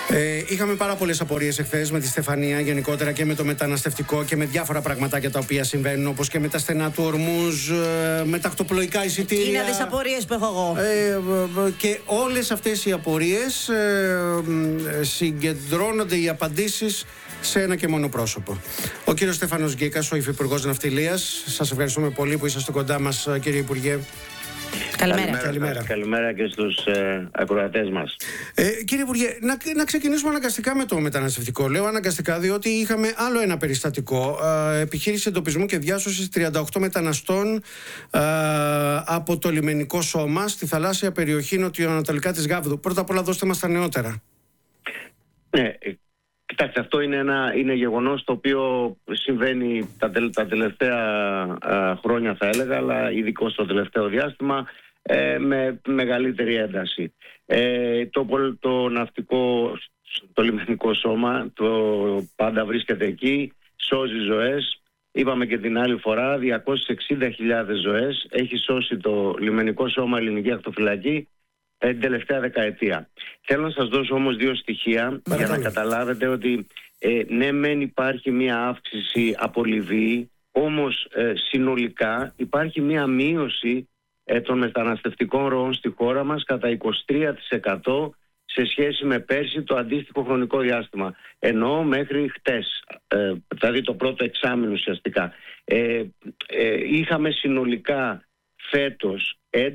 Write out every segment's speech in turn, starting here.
Είχαμε πάρα πολλές απορίες εχθές με τη Στεφανία γενικότερα και με το μεταναστευτικό και με διάφορα πραγματάκια τα οποία συμβαίνουν, όπως και με τα στενά του Ορμούζ, με τα ακτοπλοϊκά εισιτήρια. Είναι τις απορίες που έχω εγώ. Και όλες αυτές οι απορίες συγκεντρώνονται οι απαντήσεις σε ένα και μόνο πρόσωπο. Ο κύριος Στέφανος Γκίκας, ο Υφυπουργός Ναυτιλίας. Σας ευχαριστούμε πολύ που είσαστε κοντά μας, κύριε Υπουργέ. Καλημέρα και στους ακροατές μας. Κύριε Υπουργέ, να ξεκινήσουμε αναγκαστικά με το μεταναστευτικό. Λέω αναγκαστικά διότι είχαμε άλλο ένα περιστατικό. Επιχείρηση εντοπισμού και διάσωσης 38 μεταναστών από το λιμενικό σώμα στη θαλάσσια περιοχή νοτιοανατολικά της Γάβδου. Πρώτα απ' όλα δώστε μας τα νεότερα. Ναι, κοιτάξτε, αυτό είναι γεγονός το οποίο συμβαίνει τα τελευταία χρόνια, θα έλεγα, αλλά ειδικώς στο τελευταίο διάστημα με μεγαλύτερη ένταση. Το ναυτικό, το λιμενικό σώμα, το πάντα βρίσκεται εκεί, σώζει ζωές. Είπαμε και την άλλη φορά, 260.000 ζωές έχει σώσει το λιμενικό σώμα Ελληνική Ακτοφυλακή την τελευταία δεκαετία. Θέλω να σας δώσω όμως δύο στοιχεία για να καταλάβετε ότι ναι μεν υπάρχει μια αύξηση από Λιβύη, όμως συνολικά υπάρχει μια μείωση των μεταναστευτικών ροών στη χώρα μας κατά 23% σε σχέση με πέρσι το αντίστοιχο χρονικό διάστημα. Ενώ μέχρι χτες, δηλαδή το πρώτο εξάμηνο ουσιαστικά, είχαμε συνολικά φέτος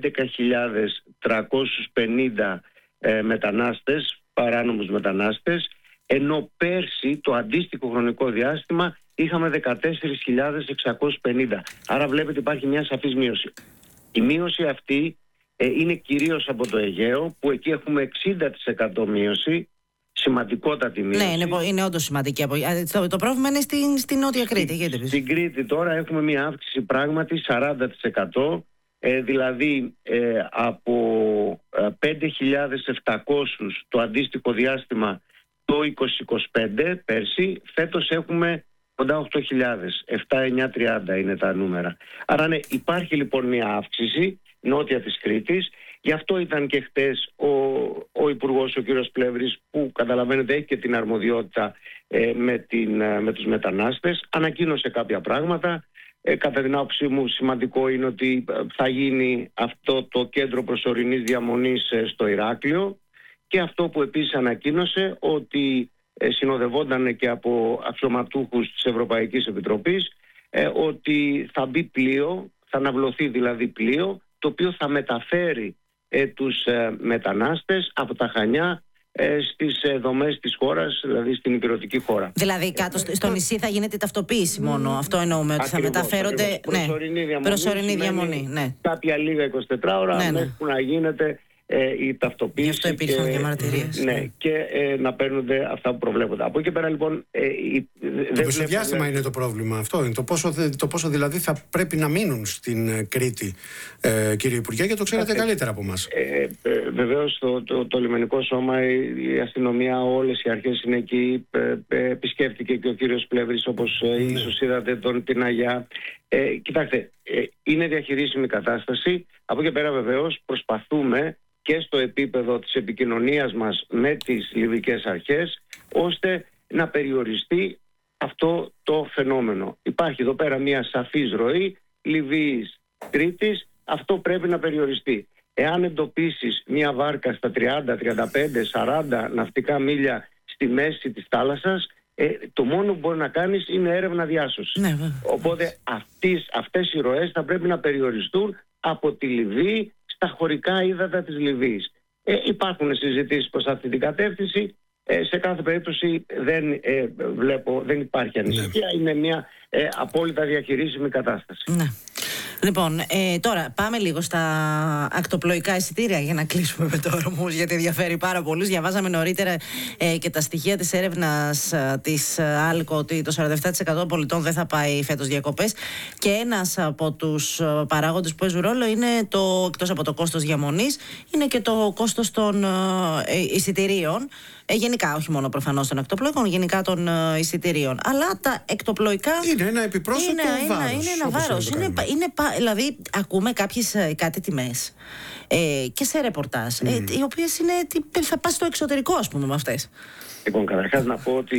11.350 μετανάστες, παράνομους μετανάστες, ενώ πέρσι το αντίστοιχο χρονικό διάστημα είχαμε 14.650. Άρα βλέπετε υπάρχει μια σαφής μείωση. Η μείωση αυτή είναι κυρίως από το Αιγαίο, που εκεί έχουμε 60% μείωση, σημαντικότατη μείωση. Ναι, είναι όντως σημαντική. Το πρόβλημα είναι στην Νότια Κρήτη. Στην Κρήτη τώρα έχουμε μια αύξηση πράγματι 40%. Δηλαδή από 5.700 το αντίστοιχο διάστημα το 2025 πέρσι, φέτος έχουμε κοντά 8.000, 7.930 είναι τα νούμερα. Άρα ναι, υπάρχει λοιπόν μια αύξηση νότια της Κρήτης. Γι' αυτό ήταν και χτες ο Υπουργός, ο κύριος Πλεύρης, που καταλαβαίνετε έχει και την αρμοδιότητα με τους μετανάστες, ανακοίνωσε κάποια πράγματα. Κατά την άποψή μου σημαντικό είναι ότι θα γίνει αυτό το κέντρο προσωρινής διαμονής στο Ηράκλειο, και αυτό που επίσης ανακοίνωσε ότι συνοδευόταν και από αξιωματούχους της Ευρωπαϊκής Επιτροπής, ότι θα μπει πλοίο, θα αναβλωθεί δηλαδή πλοίο, το οποίο θα μεταφέρει τους μετανάστες από τα Χανιά στις δομές της χώρας, δηλαδή στην ηπειρωτική χώρα. Δηλαδή κάτω στο νησί θα γίνεται ταυτοποίηση μόνο. Αυτό εννοούμε, ότι θα μεταφέρονται. Προσωρινή διαμονή. Ναι. Κάποια λίγα 24 ώρα, μέχρι που να γίνεται η ταυτοποίηση. Γι' αυτό υπήρχαν διαμαρτυρίες. Ναι, και να παίρνονται αυτά που προβλέπονται. Από εκεί πέρα λοιπόν. Το μεσοδιάστημα είναι το πρόβλημα αυτό. Είναι το πόσο δηλαδή θα πρέπει να μείνουν στην Κρήτη, κύριε Υπουργέ, και το ξέρετε καλύτερα από εμάς. Βεβαίως το λιμενικό σώμα, η αστυνομία, όλες οι αρχές είναι εκεί. Επισκέφτηκε και ο κύριος Πλεύρης, όπως ίσως είδατε, την Αγιά. Κοιτάξτε, είναι διαχειρίσιμη κατάσταση. Από εκεί πέρα βεβαίως προσπαθούμε και στο επίπεδο της επικοινωνίας μας με τις λιβικές αρχές, ώστε να περιοριστεί αυτό το φαινόμενο. Υπάρχει εδώ πέρα μια σαφής ροή Λιβύης Κρήτης, αυτό πρέπει να περιοριστεί. Εάν εντοπίσεις μια βάρκα στα 30, 35, 40 ναυτικά μίλια στη μέση της θάλασσας, το μόνο που μπορεί να κάνεις είναι έρευνα διάσωσης. Ναι, οπότε αυτές οι ροές θα πρέπει να περιοριστούν από τη Λιβύη στα χωρικά ύδατα της Λιβύης. Υπάρχουν συζητήσεις προς αυτή την κατεύθυνση. Σε κάθε περίπτωση δεν υπάρχει ανησυχία. Είναι μια απόλυτα διαχειρίσιμη κατάσταση. Ναι. Λοιπόν, τώρα πάμε λίγο στα ακτοπλοϊκά εισιτήρια για να κλείσουμε με το Ορμούζ, γιατί ενδιαφέρει πάρα πολλούς. Διαβάζαμε νωρίτερα και τα στοιχεία της έρευνας της ΑΛΚΟ ότι το 47% των πολιτών δεν θα πάει φέτος διακοπές, και ένας από τους παράγοντες που παίζουν ρόλο είναι εκτός από το κόστος διαμονής, είναι και το κόστος των εισιτηρίων. Γενικά, όχι μόνο προφανώς των ακτοπλοϊκών, γενικά των εισιτηρίων. Αλλά τα εκτοπλοϊκά είναι ένα επιπρόσθετο βάρος. Είναι ένα βάρος. Δηλαδή, ακούμε κάτι τιμές και σε ρεπορτάζ, οι οποίες είναι. Θα πας στο εξωτερικό, ας πούμε, με αυτές. Λοιπόν, καταρχάς να πω ότι